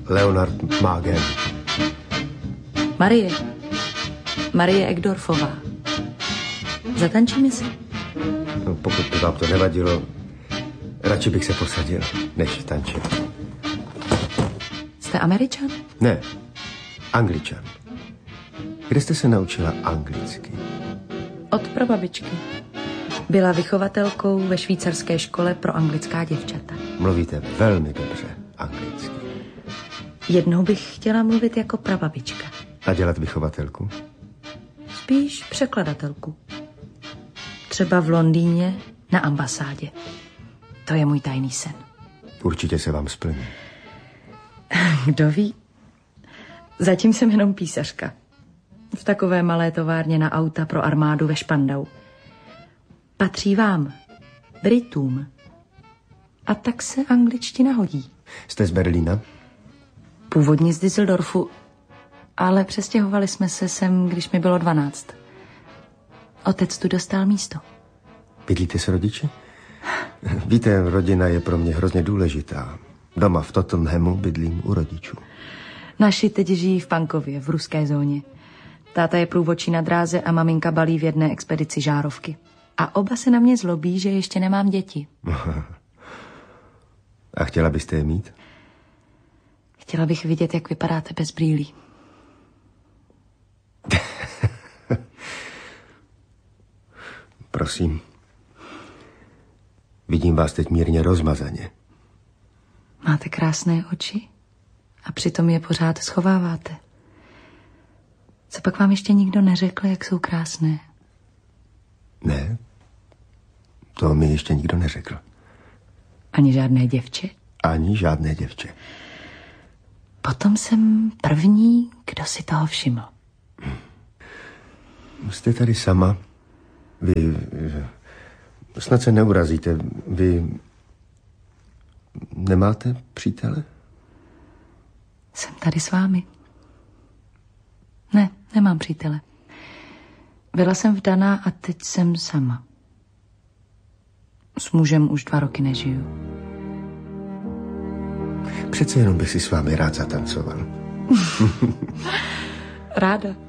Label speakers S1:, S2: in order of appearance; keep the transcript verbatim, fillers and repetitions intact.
S1: Leonard Magen.
S2: Marie. Marie Egdorfová. Zatančíme si?
S1: No, pokud by vám to nevadilo, radši bych se posadil, než tančil.
S2: Jste Američan?
S1: Ne, Angličan. Kde jste se naučila anglicky?
S2: Od prababičky. Byla vychovatelkou ve švýcarské škole pro anglická děvčata.
S1: Mluvíte velmi dobře anglicky.
S2: Jednou bych chtěla mluvit jako prababička.
S1: A dělat vychovatelku?
S2: Spíš překladatelku. Třeba v Londýně na ambasádě. To je můj tajný sen.
S1: Určitě se vám splní.
S2: Kdo ví? Zatím jsem jenom písařka. V takové malé továrně na auta pro armádu ve Špandau. Patří vám, Britům. A tak se angličtina hodí.
S1: Jste z Berlína?
S2: Původně z Düsseldorfu, ale přestěhovali jsme se sem, když mi bylo dvanáct. Otec tu dostal místo.
S1: Bydlíte s rodiči? Víte, rodina je pro mě hrozně důležitá. Doma v Tottenhamu bydlím u rodičů.
S2: Naši teď žijí v Pankově, v ruské zóně. Táta je průvodčí na dráze a maminka balí v jedné expedici žárovky. A oba se na mě zlobí, že ještě nemám děti.
S1: A chtěla byste je mít?
S2: Chtěla bych vidět, jak vypadáte bez brýlí.
S1: Prosím. Vidím vás teď mírně rozmazaně.
S2: Máte krásné oči a přitom je pořád schováváte. Co pak vám ještě nikdo neřekl, jak jsou krásné?
S1: Ne, to mi ještě nikdo neřekl.
S2: Ani žádné děvče?
S1: Ani žádné děvče.
S2: Potom jsem první, kdo si toho všiml.
S1: Jste tady sama? Vy... Snad se neurazíte. Vy... Nemáte přítele?
S2: Jsem tady s vámi. Ne, nemám přítele. Byla jsem vdaná a teď jsem sama. S mužem už dva roky nežiju.
S1: Přece jenom bych si s vámi rád zatancoval.
S2: Ráda.